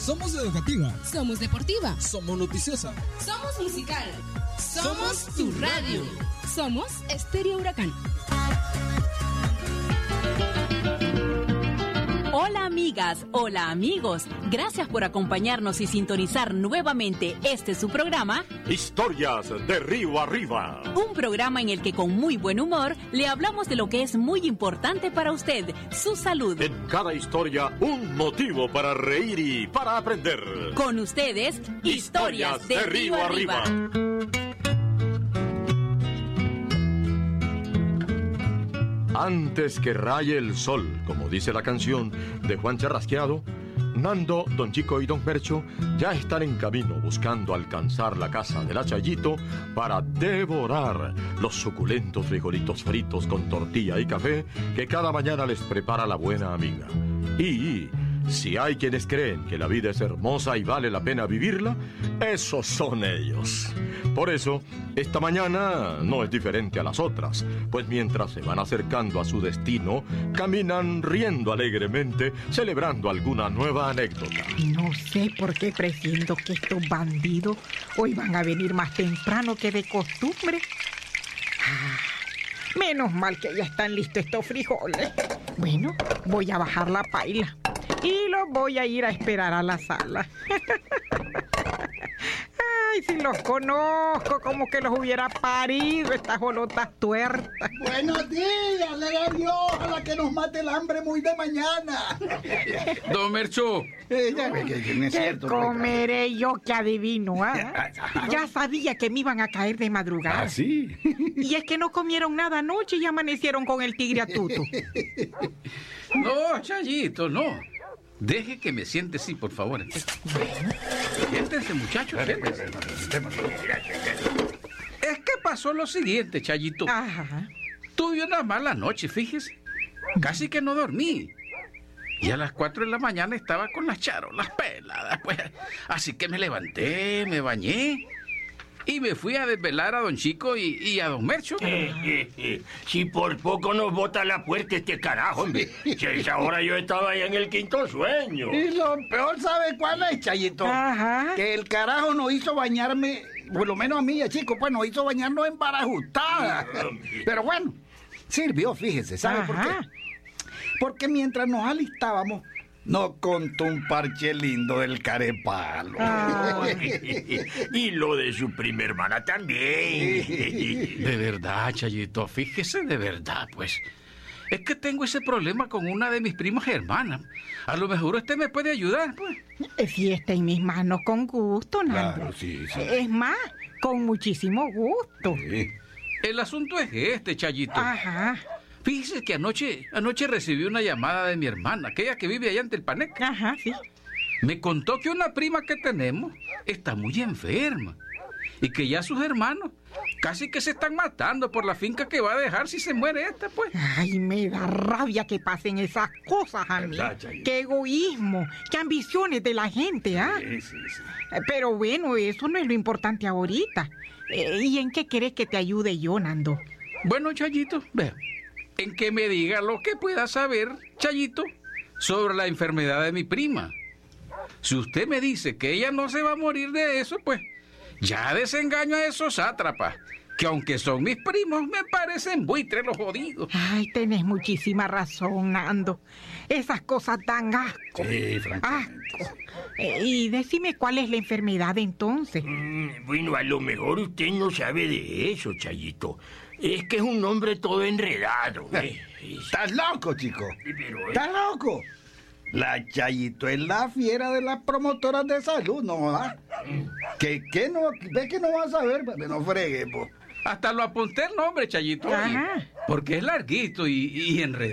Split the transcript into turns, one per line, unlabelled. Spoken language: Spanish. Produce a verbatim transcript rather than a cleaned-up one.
Somos educativa.
Somos deportiva.
Somos noticiosa.
Somos musical. Somos tu radio. Somos Estéreo Huracán.
Hola amigas, hola amigos. Gracias por acompañarnos y sintonizar nuevamente este su programa
Historias de Río Arriba.
Un programa en el que con muy buen humor le hablamos de lo que es muy importante para usted, su salud.
En cada historia un motivo para reír y para aprender.
Con ustedes, Historias, Historias de, de Río, Río Arriba. Arriba.
Antes que raye el sol, como dice la canción de Juan Charrasqueado, Nando, Don Chico y Don Mercho ya están en camino buscando alcanzar la casa de la Chayito para devorar los suculentos frijolitos fritos con tortilla y café que cada mañana les prepara la buena amiga. Y si hay quienes creen que la vida es hermosa y vale la pena vivirla, esos son ellos. Por eso, esta mañana no es diferente a las otras, pues mientras se van acercando a su destino, caminan riendo alegremente, celebrando alguna nueva anécdota.
No sé por qué presiento que estos bandidos hoy van a venir más temprano que de costumbre. Ah, menos mal que ya están listos estos frijoles. Bueno, voy a bajar la paila y los voy a ir a esperar a la sala. Ay, si los conozco, como que los hubiera parido estas jolotas tuertas.
Buenos días, le da Dios a la que nos mate el hambre muy de mañana.
Don Mercho.
Eh, ya ve que, que no es
¿Qué
cierto.
comeré yo que adivino? ¿eh? Ya sabía que me iban a caer de madrugada.
¿Ah, sí?
Y es que no comieron nada anoche y amanecieron con el tigre a tuto.
No, Chayito, no. Deje que me siente, sí, por favor. Siéntese, muchacho, siéntese. Es que pasó lo siguiente, Chayito.
Ajá.
Tuve una mala noche, fíjese. Casi que no dormí. Y a las cuatro de la mañana estaba con las charolas peladas, pues. Así que me levanté, me bañé y me fui a desvelar a Don Chico y, y a Don Mercho.
Eh, eh, eh. Si por poco nos bota la puerta este carajo, hombre. Si a esa hora yo estaba ahí en el quinto sueño.
Y lo peor, ¿sabe cuál es, Chayito?
Ajá.
Que el carajo nos hizo bañarme, por lo menos a mí, a Chico, pues nos hizo bañarnos en barajustada. Pero bueno, sirvió, fíjese, ¿sabe
Ajá.
por qué? Porque mientras nos alistábamos, nos contó un parche lindo del carepalo.
Ah.
Y lo de su prima hermana también.
De verdad, Chayito, fíjese, de verdad, pues. Es que tengo ese problema con una de mis primas hermanas. A lo mejor usted me puede ayudar, pues.
Si está en mis manos, con gusto, Nando.
Claro, sí, sí.
Es más, con muchísimo gusto.
Sí. El asunto es este, Chayito.
Ajá.
Fíjese que anoche, anoche recibí una llamada de mi hermana, aquella que vive allá en Telpanec.
Ajá, sí.
Me contó que una prima que tenemos está muy enferma y que ya sus hermanos casi que se están matando por la finca que va a dejar si se muere esta, pues.
Ay, me da rabia que pasen esas cosas a mí. Qué egoísmo, qué ambiciones de la gente, ¿ah?
Sí, sí, sí.
Pero bueno, eso no es lo importante ahorita. Eh, ¿Y en qué querés que te ayude yo, Nando?
Bueno, Chayito, vea, en que me diga lo que pueda saber, Chayito, sobre la enfermedad de mi prima. Si usted me dice que ella no se va a morir de eso, pues ya desengaño a esos sátrapas, que aunque son mis primos, me parecen buitres los jodidos.
Ay, tenés muchísima razón, Nando. Esas cosas dan asco.
Sí, francamente.
Asco. Eh, y decime cuál es la enfermedad entonces.
Mm, bueno, a lo mejor usted no sabe de eso, Chayito. Es que es un nombre todo enredado. ¿eh?
¿Estás loco, chico?
Pero,
¿Estás loco? La Chayito es la fiera de las promotoras de salud, ¿no? ¿Ah? ¿Qué, qué no? ¿Ves que no vas a ver? No fregue, po.
Hasta lo apunté el nombre, Chayito.
Ajá.
Porque es larguito y, y enredado.